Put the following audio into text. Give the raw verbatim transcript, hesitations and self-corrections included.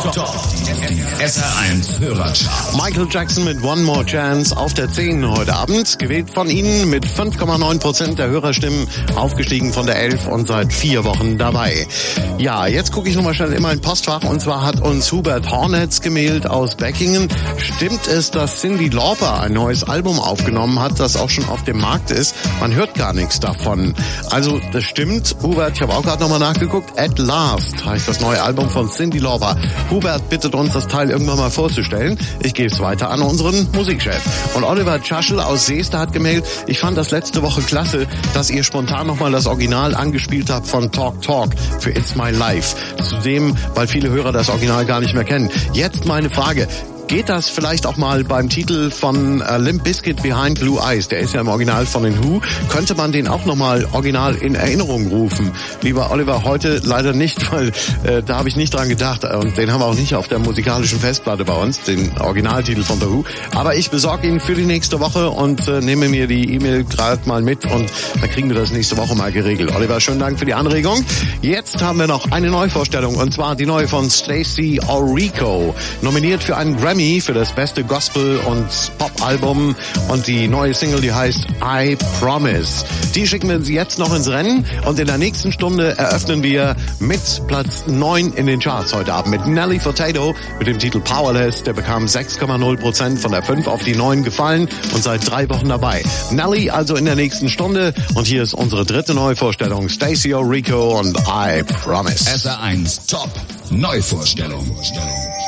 Top S R eins Hörerchart. Michael Jackson mit One More Chance auf der zehn heute Abend. Gewählt von Ihnen mit fünf Komma neun Prozent der Hörerstimmen. Aufgestiegen von der elf und seit vier Wochen dabei. Ja, jetzt gucke ich nochmal schnell in mein Postfach. Und zwar hat uns Hubert Hornetz gemailt aus Beckingen. Stimmt es, dass Cyndi Lauper ein neues Album aufgenommen hat, das auch schon auf dem Markt ist? Man hört gar nichts davon. Also, das stimmt. Hubert, ich habe auch gerade nochmal nachgeguckt. At Last heißt das neue Album von Cyndi Lauper. Hubert bittet uns, das Teil irgendwann mal vorzustellen. Ich gebe es weiter an unseren Musikchef. Und Oliver Tschaschel aus Seester hat gemeldet, ich fand das letzte Woche klasse, dass ihr spontan nochmal das Original angespielt habt von Talk Talk für It's My Life. Zudem, weil viele Hörer das Original gar nicht mehr kennen. Jetzt meine Frage. Geht das vielleicht auch mal beim Titel von äh, Limp Bizkit Behind Blue Eyes? Der ist ja im Original von den Who. Könnte man den auch nochmal original in Erinnerung rufen? Lieber Oliver, heute leider nicht, weil äh, da habe ich nicht dran gedacht. Und den haben wir auch nicht auf der musikalischen Festplatte bei uns, den Originaltitel von The Who. Aber ich besorge ihn für die nächste Woche und äh, nehme mir die E-Mail gerade mal mit. Und dann kriegen wir das nächste Woche mal geregelt. Oliver, schönen Dank für die Anregung. Jetzt haben wir noch eine Neuvorstellung. Und zwar die neue von Stacey Orrico. Nominiert für einen Grammy für das beste Gospel- und Pop-Album und die neue Single, die heißt I Promise. Die schicken wir Sie jetzt noch ins Rennen und in der nächsten Stunde eröffnen wir mit Platz neun in den Charts heute Abend mit Nelly Furtado mit dem Titel Powerless. Der bekam sechs Komma null Prozent von der fünf auf die neun gefallen und seit drei Wochen dabei. Nelly also in der nächsten Stunde und hier ist unsere dritte Neuvorstellung, Stacey Orrico und I Promise. S R eins Top Neuvorstellung.